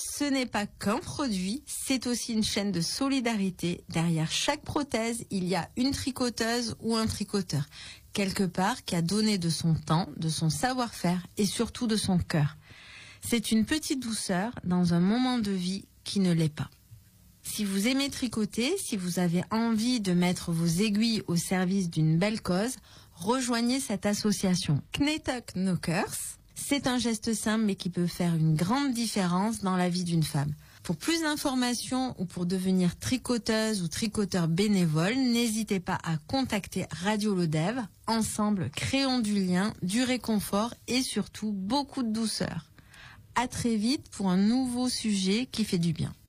ce n'est pas qu'un produit, c'est aussi une chaîne de solidarité. Derrière chaque prothèse, il y a une tricoteuse ou un tricoteur, quelque part qui a donné de son temps, de son savoir-faire et surtout de son cœur. C'est une petite douceur dans un moment de vie qui ne l'est pas. Si vous aimez tricoter, si vous avez envie de mettre vos aiguilles au service d'une belle cause, rejoignez cette association Knetok Knockers. C'est un geste simple mais qui peut faire une grande différence dans la vie d'une femme. Pour plus d'informations ou pour devenir tricoteuse ou tricoteur bénévole, n'hésitez pas à contacter Radio Lodev. Ensemble, créons du lien, du réconfort et surtout beaucoup de douceur. À très vite pour un nouveau sujet qui fait du bien.